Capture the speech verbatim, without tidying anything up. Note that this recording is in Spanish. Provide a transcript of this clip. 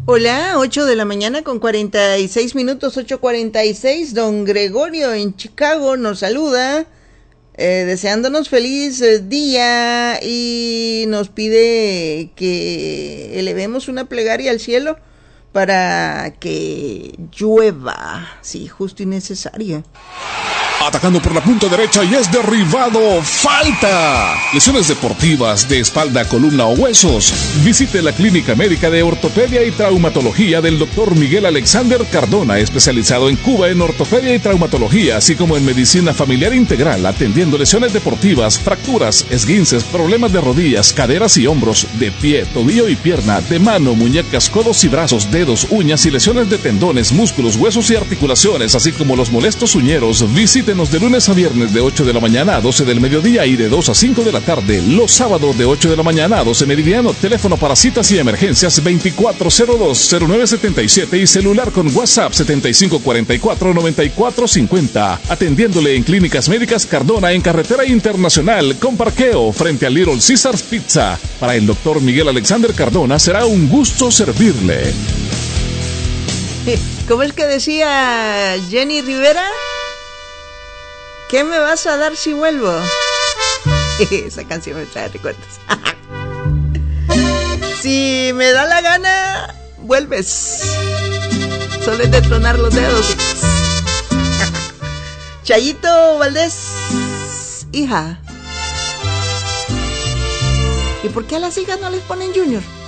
Hola, ocho de la mañana con cuarenta y seis minutos, ocho cuarenta y seis. Don Gregorio en Chicago nos saluda, eh, deseándonos feliz eh, día y nos pide que elevemos una plegaria al cielo para que llueva, sí, justo y necesaria. Atacando por la punta derecha y es derribado. ¡Falta! Lesiones deportivas de espalda, columna o huesos. Visite la Clínica Médica de Ortopedia y Traumatología del doctor Miguel Alexander Cardona, especializado en Cuba en ortopedia y traumatología, así como en medicina familiar integral, atendiendo lesiones deportivas, fracturas, esguinces, problemas de rodillas, caderas y hombros, de pie, tobillo y pierna, de mano, muñecas, codos y brazos, dedos, uñas y lesiones de tendones, músculos, huesos y articulaciones, así como los molestos uñeros. Visítenos de lunes a viernes de ocho de la mañana a doce del mediodía y de dos a cinco de la tarde. Los sábados de ocho de la mañana a doce meridiano. Teléfono para citas y emergencias veinticuatro cero dos cero nueve siete siete y celular con WhatsApp setenta y cinco cuarenta y cuatro noventa y cuatro cincuenta. Atendiéndole en Clínicas Médicas Cardona en Carretera Internacional con parqueo frente a Little Caesars Pizza. Para el doctor Miguel Alexander Cardona será un gusto servirle. ¿Cómo es que decía Jenny Rivera? ¿Qué me vas a dar si vuelvo? Esa canción me trae recuerdos. Si me da la gana, vuelves. Solo es de tronar los dedos. Chayito Valdés, hija. ¿Y por qué a las hijas no les ponen Junior?